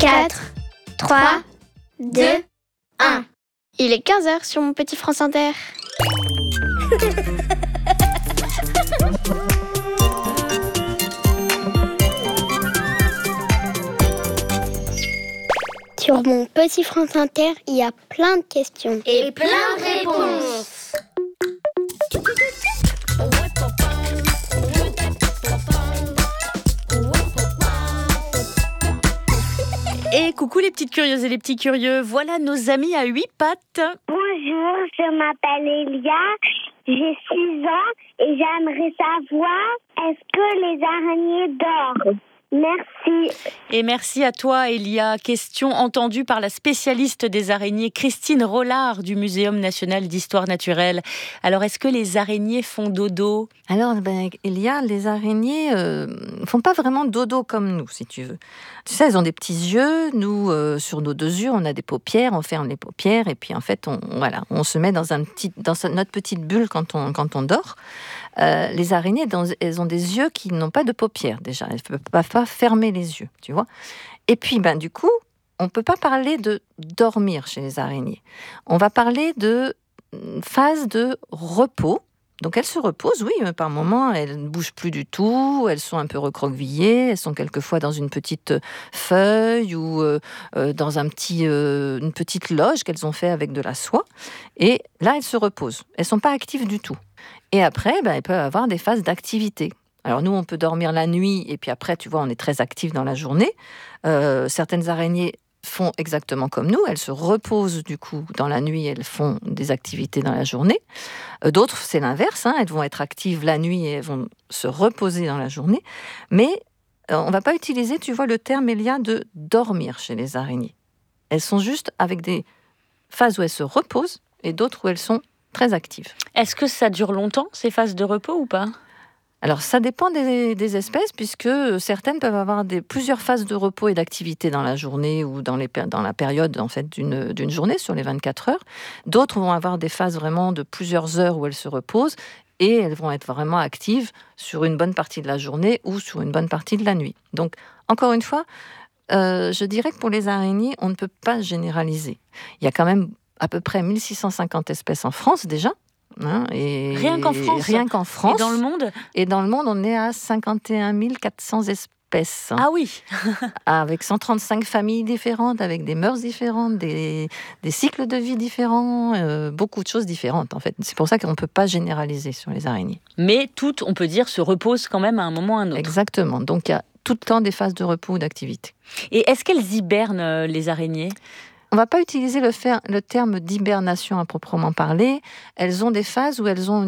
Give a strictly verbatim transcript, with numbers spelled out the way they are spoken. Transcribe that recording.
quatre, trois, deux, un. Il est quinze heures sur mon petit France Inter. Sur mon petit France Inter, il y a plein de questions. Et plein de réponses. Et coucou les petites curieuses et les petits curieux, voilà nos amis à huit pattes. Bonjour, je m'appelle Elia, j'ai six ans et j'aimerais savoir, est-ce que les araignées dorment ? Merci. Et merci à toi Elia. Question entendue par la spécialiste des araignées Christine Rollard du Muséum national d'histoire naturelle. Alors est-ce que les araignées font dodo ? Alors ben, Elia, les araignées euh, font pas vraiment dodo comme nous, si tu veux. Tu sais, elles ont des petits yeux. Nous, euh, sur nos deux yeux, on a des paupières, on ferme les paupières et puis en fait, on, voilà, on se met dans, un petit, dans notre petite bulle quand on, quand on dort. Euh, les araignées, elles ont des yeux qui n'ont pas de paupières déjà. Elles ne peuvent pas fermer les yeux, tu vois. Et puis, ben, du coup, on ne peut pas parler de dormir chez les araignées. On va parler de phase de repos. Donc, elles se reposent, oui, mais par moments, elles ne bougent plus du tout, elles sont un peu recroquevillées, elles sont quelquefois dans une petite feuille ou euh, dans un petit, euh, une petite loge qu'elles ont fait avec de la soie. Et là, elles se reposent. Elles ne sont pas actives du tout. Et après, ben, elles peuvent avoir des phases d'activité. Alors nous, on peut dormir la nuit, et puis après, tu vois, on est très actifs dans la journée. Euh, certaines araignées font exactement comme nous, elles se reposent du coup dans la nuit, elles font des activités dans la journée. Euh, d'autres, c'est l'inverse, hein, elles vont être actives la nuit et elles vont se reposer dans la journée. Mais euh, on ne va pas utiliser, tu vois, le terme, Elia, de dormir chez les araignées. Elles sont juste avec des phases où elles se reposent et d'autres où elles sont très actives. Est-ce que ça dure longtemps, ces phases de repos ou pas ? Alors, ça dépend des, des espèces, puisque certaines peuvent avoir des, plusieurs phases de repos et d'activité dans la journée ou dans, les, dans la période en fait, d'une, d'une journée, sur les vingt-quatre heures. D'autres vont avoir des phases vraiment de plusieurs heures où elles se reposent et elles vont être vraiment actives sur une bonne partie de la journée ou sur une bonne partie de la nuit. Donc, encore une fois, euh, je dirais que pour les araignées, on ne peut pas généraliser. Il y a quand même à peu près mille six cent cinquante espèces en France déjà. Hein, et rien qu'en France Rien qu'en France. Et dans le monde Et dans le monde, on est à cinquante et un mille quatre cents espèces. Ah oui. Avec cent trente-cinq familles différentes, avec des mœurs différentes, des, des cycles de vie différents, euh, beaucoup de choses différentes en fait. C'est pour ça qu'on ne peut pas généraliser sur les araignées. Mais toutes, on peut dire, se reposent quand même à un moment ou à un autre. Exactement. Donc il y a tout le temps des phases de repos ou d'activité. Et est-ce qu'elles hibernent, les araignées ? On ne va pas utiliser le, fer, le terme d'hibernation à proprement parler. Elles ont des phases où elles ont